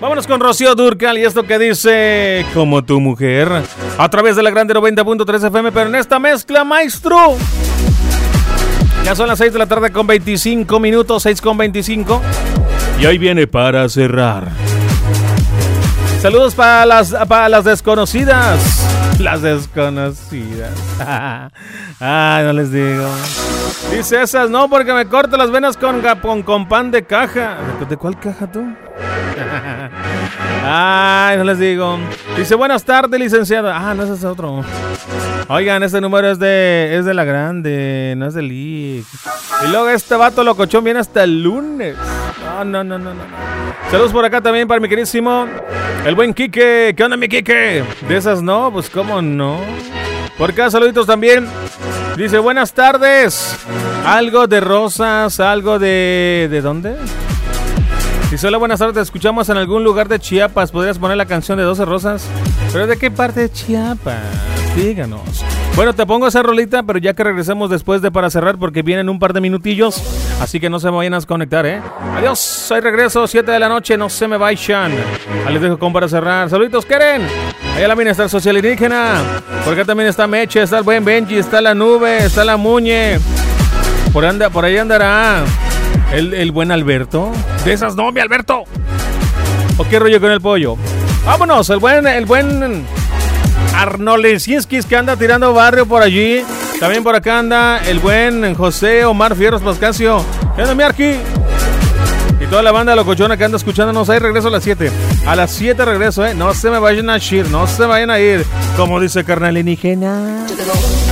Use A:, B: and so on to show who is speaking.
A: Vámonos con Rocío Dúrcal y esto que dice Como tu mujer a través de la grande 90.3 FM, pero en esta mezcla, maestro. Ya son las 6 de la tarde con 25 minutos, 6 con 25. Y hoy viene para cerrar. Saludos para las desconocidas. Las desconocidas. Ay, no les digo. Dice esas no, porque me corto las venas con pan de caja. ¿De cuál caja tú? Ay, no les digo. Dice, buenas tardes, licenciada. Ah, no, ese es otro. Oigan, este número es de la grande, no es del League. Y luego este vato locochón viene hasta el lunes. No. Saludos por acá también para mi queridísimo, el buen Quique. ¿Qué onda, mi Quique? De esas no, pues cómo no. Por acá saluditos también. Dice, buenas tardes. Algo de rosas, algo de... ¿De dónde? Dice, hola, buenas tardes, te escuchamos en algún lugar de Chiapas. ¿Podrías poner la canción de 12 rosas? ¿Pero de qué parte de Chiapas? Díganos. Bueno, te pongo esa rolita, pero ya que regresemos después de para cerrar, porque vienen un par de minutillos, así que no se me vayan a desconectar, ¿eh? Adiós, ahí regreso, 7 de la noche, no se me vayan. Ahí les dejo con para cerrar. Saluditos, Keren. Allá la Bienestar Social Indígena. Por acá también está Meche, está el buen Benji, está la Nube, está la Muñe. Por ahí andará el buen Alberto. De esas no, mi Alberto. ¿O qué rollo con el pollo? Vámonos, el buen Arnolesinskis que anda tirando barrio por allí. También por acá anda el buen José Omar Fierros Pascasio. ¿Qué onda, mi Arqui? Y toda la banda locochona que anda escuchándonos. Ahí regreso a las 7. A las 7 regreso, ¿eh? No se me vayan a ir, no se vayan a ir. Como dice carnal indígena.